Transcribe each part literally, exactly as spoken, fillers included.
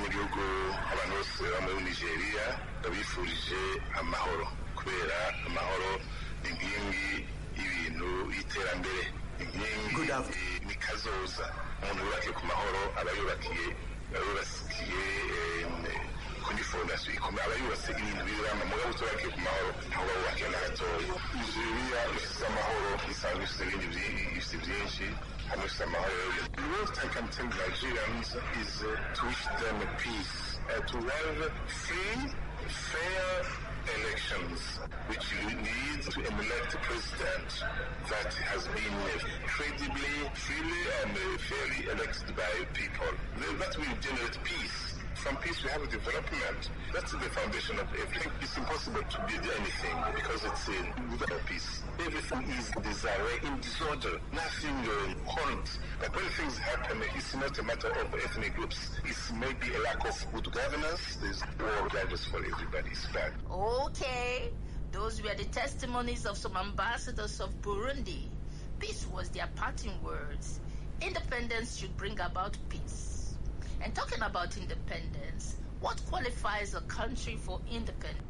gihugu abantu bose baba muri Nigeria babifurije amahoro kubera amahoro inkingi ibintu iterambere inkingi ni kazoza umuntu yubake ku mahoro aba yubakiye yubakiye kuri fondasiyo ikomeye aba yubatse ibintu birama mugabo tubake ku mahoro aho bubake na gatoya Nigeria ifite amahoro isanzwe ifite ibindi ifite byinshi hamwe ifite amahoro. The worst I can tell Nigerians is uh, to wish them peace, uh, to have free, fair elections, which needs to elect a president that has been credibly, freely and uh, fairly elected by people. That will generate peace. From peace we have development. That's the foundation of everything. It's impossible to build anything because it's in without peace. Everything is desire in disorder. Nothing uh, holds. But when things happen, it's not a matter of ethnic groups. It's maybe a lack of good governance. There's war guidance for everybody. It's bad. Okay. Those were the testimonies of some ambassadors of Burundi. Peace was their parting words. Independence should bring about peace. And talking about independence, what qualifies a country for independence?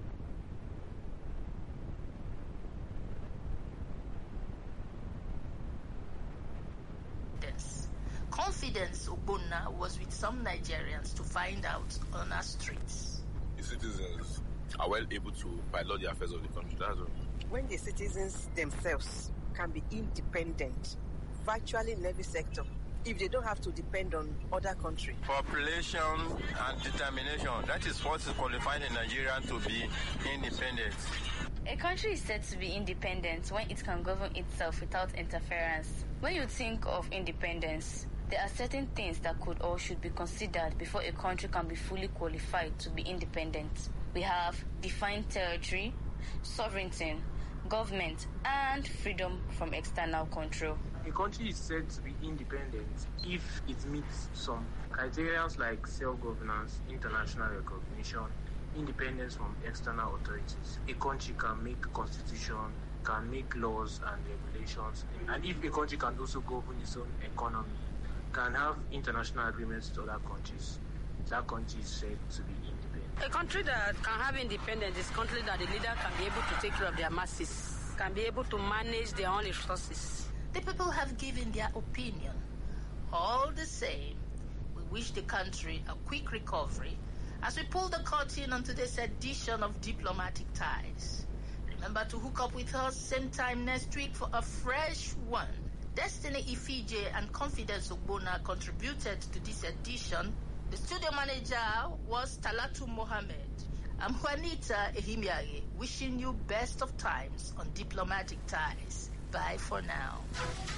Confidence Ogbonna was with some Nigerians to find out on our streets. The citizens are well able to pilot the affairs of the country. That's all. When the citizens themselves can be independent, virtually in every sector, if they don't have to depend on other countries. Population and determination, that is what is qualifying a Nigerian to be independent. A country is said to be independent when it can govern itself without interference. When you think of independence, there are certain things that could or should be considered before a country can be fully qualified to be independent. We have defined territory, sovereignty, government, and freedom from external control. A country is said to be independent if it meets some criteria like self-governance, international recognition, independence from external authorities. A country can make a constitution, can make laws and regulations, and if a country can also govern its own economy, can have international agreements with other countries, that country is said to be independent. A country that can have independence is a country that the leader can be able to take care of their masses, can be able to manage their own resources. The people have given their opinion. All the same, we wish the country a quick recovery as we pull the curtain on today's edition of Diplomatic Ties. Remember to hook up with us same time next week for a fresh one. Destiny Ifije and Confidence Ogbonna contributed to this edition. The studio manager was Talatu Mohammed. I'm Juanita Ehimiage, wishing you best of times on Diplomatic Ties. Bye for now.